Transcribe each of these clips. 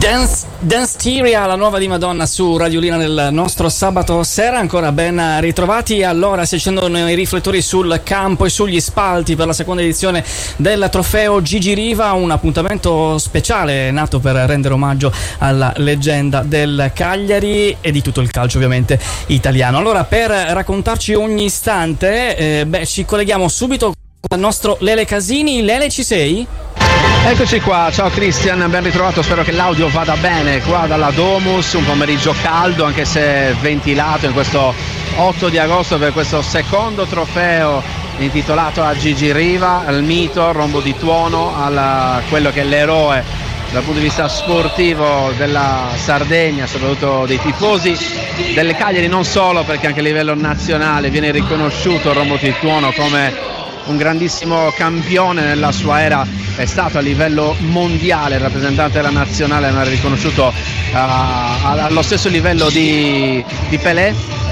Dance Tyria, la nuova di Madonna su Radiolina nel nostro sabato sera. Ancora ben ritrovati. Allora si accendono i riflettori sul campo e sugli spalti per la seconda edizione del trofeo Gigi Riva, un appuntamento speciale nato per rendere omaggio alla leggenda del Cagliari e di tutto il calcio ovviamente italiano. Allora, per raccontarci ogni istante ci colleghiamo subito con il nostro Lele Casini. Lele, ci sei? Eccoci qua, ciao Christian, ben ritrovato, spero che l'audio vada bene qua dalla Domus, un pomeriggio caldo anche se ventilato in questo 8 di agosto per questo secondo trofeo intitolato a Gigi Riva, al mito, al rombo di tuono, a quello che è l'eroe dal punto di vista sportivo della Sardegna, soprattutto dei tifosi del Cagliari, non solo, perché anche a livello nazionale viene riconosciuto il rombo di tuono come un grandissimo campione nella sua era, è stato a livello mondiale il rappresentante della nazionale, ma è riconosciuto allo stesso livello di Pelé,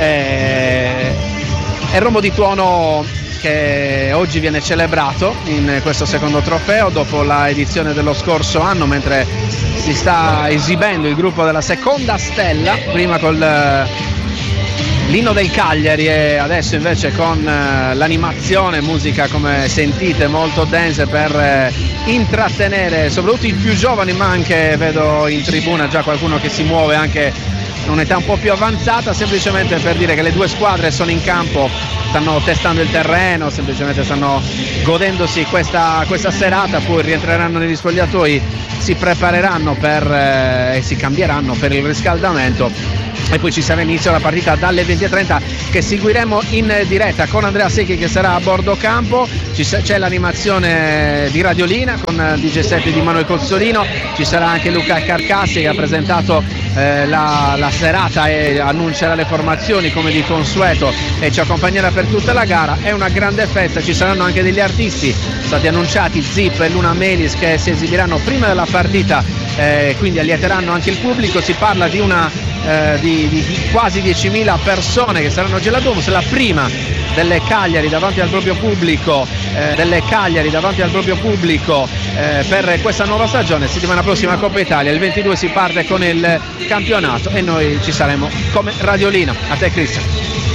e il rombo di tuono che oggi viene celebrato in questo secondo trofeo dopo la edizione dello scorso anno, mentre si sta esibendo il gruppo della seconda stella, prima col l'inno del Cagliari e adesso invece con l'animazione, musica come sentite molto dance per intrattenere soprattutto i più giovani, ma anche vedo in tribuna già qualcuno che si muove anche in un'età un po' più avanzata, semplicemente per dire che le due squadre sono in campo, stanno testando il terreno, semplicemente stanno godendosi questa serata, poi rientreranno negli spogliatoi, si prepareranno e si cambieranno per il riscaldamento. E poi ci sarà inizio la partita dalle 20:30 che seguiremo in diretta con Andrea Secchi che sarà a bordo campo. C'è l'animazione di Radiolina con DJ set di Manuel Cozzolino, ci sarà anche Luca Carcassi che ha presentato la serata e annuncerà le formazioni come di consueto e ci accompagnerà per tutta la gara. È una grande festa, ci saranno anche degli artisti stati annunciati, Zip e Luna Melis, che si esibiranno prima della partita, quindi allieteranno anche il pubblico. Si parla di di quasi 10.000 persone che saranno oggi alla Domus, la prima delle Cagliari davanti al proprio pubblico, per questa nuova stagione. Settimana prossima Coppa Italia, il 22 si parte con il campionato e noi ci saremo come Radiolina. A te Cristian.